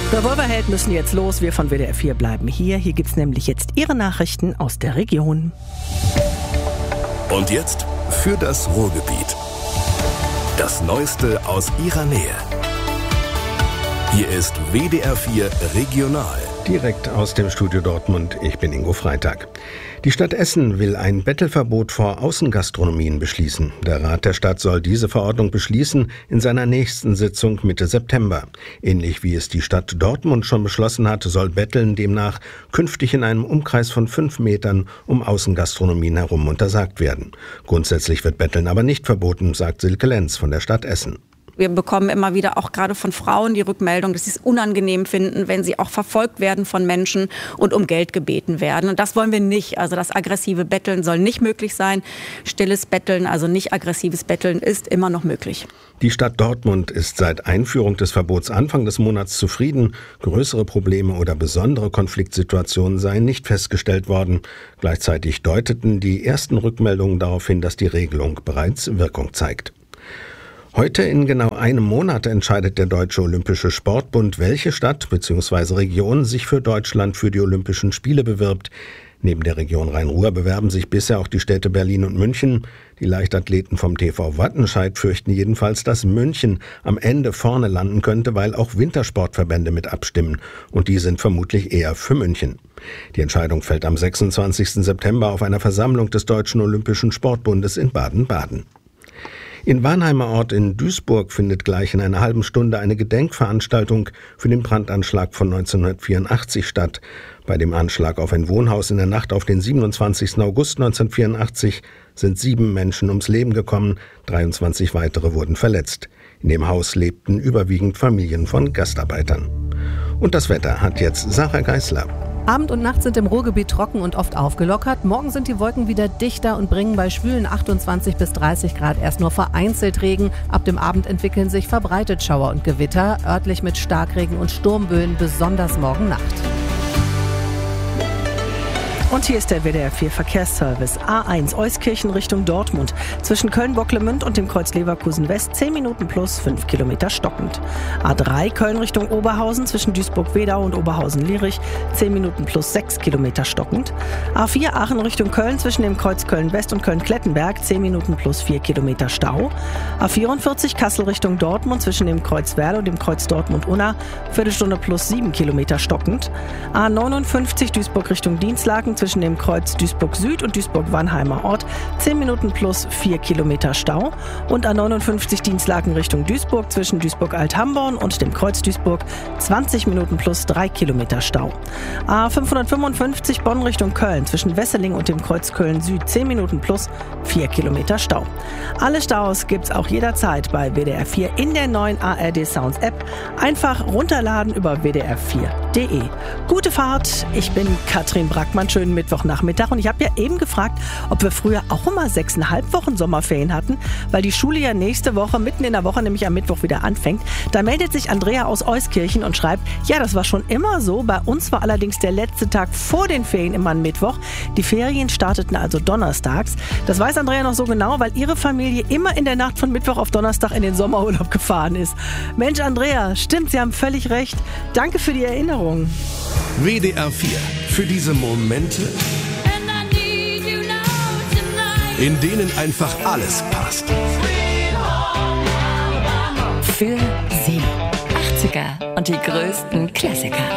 Revolverheld müssen jetzt los. Wir von WDR 4 bleiben hier. Hier gibt's nämlich jetzt Ihre Nachrichten aus der Region. Und jetzt für das Ruhrgebiet. Das Neueste aus Ihrer Nähe. Hier ist WDR 4 Regional. Direkt aus dem Studio Dortmund, ich bin Ingo Freitag. Die Stadt Essen will ein Bettelverbot vor Außengastronomien beschließen. Der Rat der Stadt soll diese Verordnung beschließen in seiner nächsten Sitzung Mitte September. Ähnlich wie es die Stadt Dortmund schon beschlossen hat, soll Betteln demnach künftig in einem Umkreis von 5 Metern um Außengastronomien herum untersagt werden. Grundsätzlich wird Betteln aber nicht verboten, sagt Silke Lenz von der Stadt Essen. Wir bekommen immer wieder auch gerade von Frauen die Rückmeldung, dass sie es unangenehm finden, wenn sie auch verfolgt werden von Menschen und um Geld gebeten werden. Und das wollen wir nicht. Also das aggressive Betteln soll nicht möglich sein. Stilles Betteln, also nicht aggressives Betteln, ist immer noch möglich. Die Stadt Dortmund ist seit Einführung des Verbots Anfang des Monats zufrieden. Größere Probleme oder besondere Konfliktsituationen seien nicht festgestellt worden. Gleichzeitig deuteten die ersten Rückmeldungen darauf hin, dass die Regelung bereits Wirkung zeigt. Heute in genau einem Monat entscheidet der Deutsche Olympische Sportbund, welche Stadt bzw. Region sich für Deutschland für die Olympischen Spiele bewirbt. Neben der Region Rhein-Ruhr bewerben sich bisher auch die Städte Berlin und München. Die Leichtathleten vom TV Wattenscheid fürchten jedenfalls, dass München am Ende vorne landen könnte, weil auch Wintersportverbände mit abstimmen. Und die sind vermutlich eher für München. Die Entscheidung fällt am 26. September auf einer Versammlung des Deutschen Olympischen Sportbundes in Baden-Baden. In Warnheimer Ort in Duisburg findet gleich in einer halben Stunde eine Gedenkveranstaltung für den Brandanschlag von 1984 statt. Bei dem Anschlag auf ein Wohnhaus in der Nacht auf den 27. August 1984 sind 7 Menschen ums Leben gekommen, 23 weitere wurden verletzt. In dem Haus lebten überwiegend Familien von Gastarbeitern. Und das Wetter hat jetzt Sarah Geisler. Abend und Nacht sind im Ruhrgebiet trocken und oft aufgelockert. Morgen sind die Wolken wieder dichter und bringen bei schwülen 28 bis 30 Grad erst nur vereinzelt Regen. Ab dem Abend entwickeln sich verbreitet Schauer und Gewitter, örtlich mit Starkregen und Sturmböen, besonders morgen Nacht. Und hier ist der WDR 4 Verkehrsservice. A1 Euskirchen Richtung Dortmund. Zwischen Köln-Bocklemünd und dem Kreuz Leverkusen West 10 Minuten plus 5 Kilometer stockend. A3 Köln Richtung Oberhausen zwischen Duisburg-Wedau und Oberhausen-Lierich 10 Minuten plus 6 Kilometer stockend. A4 Aachen Richtung Köln zwischen dem Kreuz Köln-West und Köln-Klettenberg 10 Minuten plus 4 Kilometer Stau. A44 Kassel Richtung Dortmund zwischen dem Kreuz Werle und dem Kreuz Dortmund-Unna Viertelstunde plus 7 Kilometer stockend. A59 Duisburg Richtung Dienstlaken zwischen dem Kreuz Duisburg Süd und Duisburg-Wannheimer Ort 10 Minuten plus 4 Kilometer Stau und A59 Dienstlaken Richtung Duisburg zwischen Duisburg-Alt-Hamborn und dem Kreuz Duisburg 20 Minuten plus 3 Kilometer Stau. A555 Bonn Richtung Köln zwischen Wesseling und dem Kreuz Köln Süd 10 Minuten plus 4 Kilometer Stau. Alle Staus gibt's auch jederzeit bei WDR 4 in der neuen ARD Sounds App. Einfach runterladen über wdr4.de. Gute Fahrt, ich bin Katrin Brackmann, schönen Mittwochnachmittag und ich habe ja eben gefragt, ob wir früher auch immer 6,5 Wochen Sommerferien hatten, weil die Schule ja nächste Woche, mitten in der Woche, nämlich am Mittwoch wieder anfängt. Da meldet sich Andrea aus Euskirchen und schreibt, ja, das war schon immer so, bei uns war allerdings der letzte Tag vor den Ferien immer ein Mittwoch. Die Ferien starteten also donnerstags. Das weiß Andrea noch so genau, weil ihre Familie immer in der Nacht von Mittwoch auf Donnerstag in den Sommerurlaub gefahren ist. Mensch, Andrea, stimmt, Sie haben völlig recht. Danke für die Erinnerung. WDR 4. Für diese Momente, in denen einfach alles passt. Für Sie. 80er und die größten Klassiker.